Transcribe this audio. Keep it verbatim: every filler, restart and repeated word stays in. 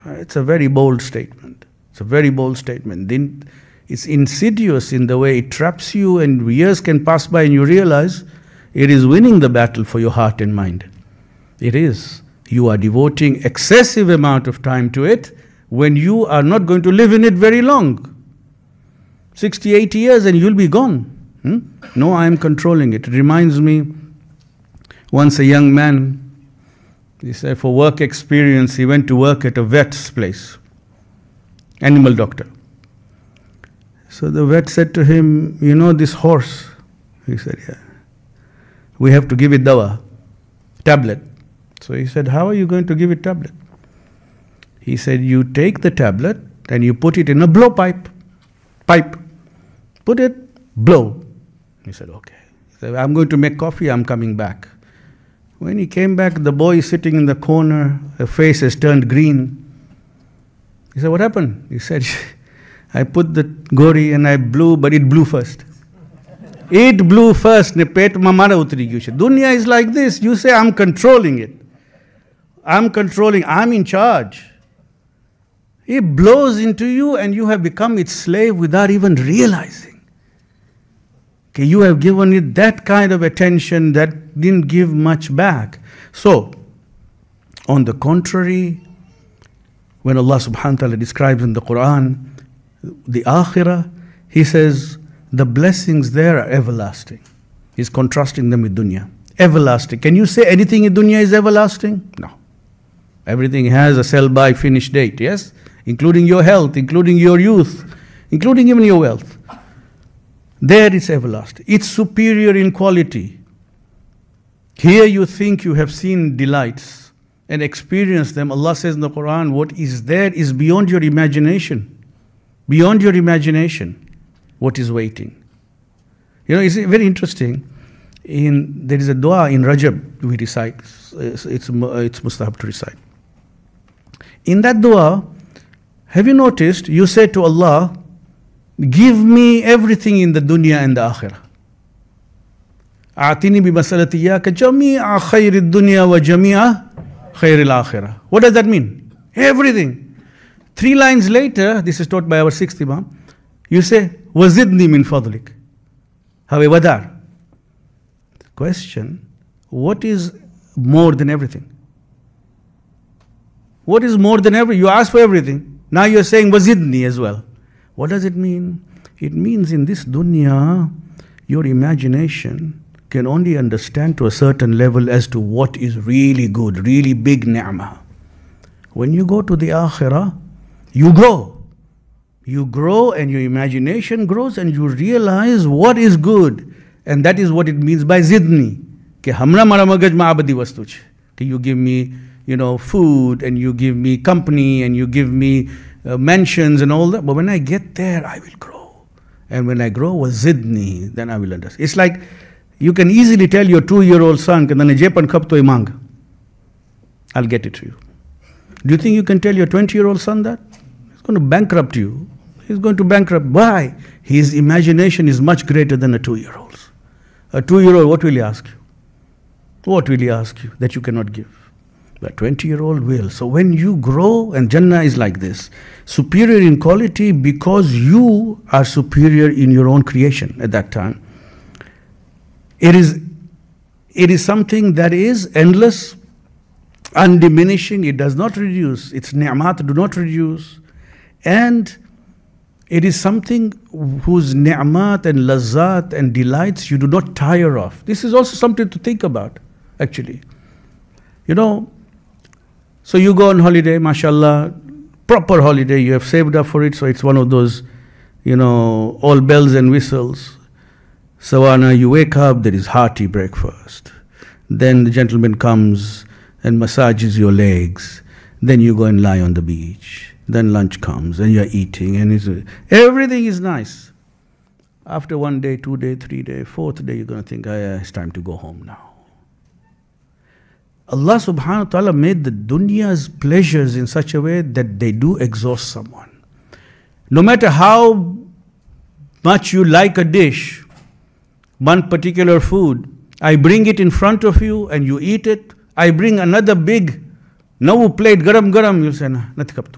Uh, It's a very bold statement. It's a very bold statement. Then it's insidious in the way it traps you, and years can pass by and you realize it is winning the battle for your heart and mind. It is. You are devoting excessive amount of time to it when you are not going to live in it very long. sixty, eighty years and you'll be gone. Hmm? No, I am controlling it. It reminds me, once a young man, he said for work experience, he went to work at a vet's place, animal doctor. So the vet said to him, you know this horse? He said, yeah. We have to give it dawa, tablet. So he said, how are you going to give it tablet? He said, you take the tablet and you put it in a blowpipe. Pipe. Put it, blow. He said, okay. He said, I'm going to make coffee, I'm coming back. When he came back, the boy is sitting in the corner, her face has turned green. He said, what happened? He said, I put the gori and I blew, but it blew first. It blew first. Dunya is like this. You say, I'm controlling it. I'm controlling, I'm in charge. It blows into you and you have become its slave without even realizing. Okay, you have given it that kind of attention that didn't give much back. So, on the contrary, when Allah subhanahu wa ta'ala describes in the Quran the akhirah, He says the blessings there are everlasting. He's contrasting them with dunya. Everlasting. Can you say anything in dunya is everlasting? No. Everything has a sell-by finish date, yes? Including your health, including your youth, including even your wealth. There it's everlasting. It's superior in quality. Here you think you have seen delights and experienced them. Allah says in the Quran, what is there is beyond your imagination. Beyond your imagination, what is waiting. You know, it's very interesting. In, there is a dua in Rajab we recite. It's, it's, it's mustahab to recite. In that dua, have you noticed, you say to Allah, give me everything in the dunya and the akhirah. أعطني بمسألة إياك جميع خير الدنيا وجميع خير الآخرة. What does that mean? Everything. Three lines later, this is taught by our sixth Imam, you say, وَزِدْنِي مِن فَضْلِكَ. However, wadar. Question, what is more than everything? What is more than everything? You ask for everything. Now you're saying wazidni as well. What does it mean? It means in this dunya, your imagination can only understand to a certain level as to what is really good, really big ni'mah. When you go to the akhirah, you grow. You grow and your imagination grows and you realize what is good. And that is what it means by zidni. Ke hamra mara magaj ma abadi vastu chhe. Ke you give me, you know, food and you give me company and you give me uh, mansions and all that. But when I get there, I will grow. And when I grow, was zidni, then I will understand. It's like you can easily tell your two-year-old son, I'll get it to you. Do you think you can tell your twenty-year-old son that? He's going to bankrupt you. He's going to bankrupt. Why? His imagination is much greater than a two-year-old's. A two-year-old, what will he ask you? What will he ask you that you cannot give? But twenty-year-old will. So when you grow, and Jannah is like this, superior in quality because you are superior in your own creation at that time. It is, it is something that is endless, undiminishing. It does not reduce. Its ni'mat do not reduce. And it is something whose ni'mat and lazat and delights you do not tire of. This is also something to think about, actually. You know, so you go on holiday, mashallah, proper holiday, you have saved up for it, so it's one of those, you know, all bells and whistles. Sawana, you wake up, there is hearty breakfast. Then the gentleman comes and massages your legs. Then you go and lie on the beach. Then lunch comes and you're eating and it's, everything is nice. After one day, two day, three day, fourth day, you're going to think, oh, yeah, it's time to go home now. Allah subhanahu wa ta'ala made the dunya's pleasures in such a way that they do exhaust someone. No matter how much you like a dish, one particular food, I bring it in front of you and you eat it. I bring another big, navu plate, garam garam, you say, nah, nathi kaptu.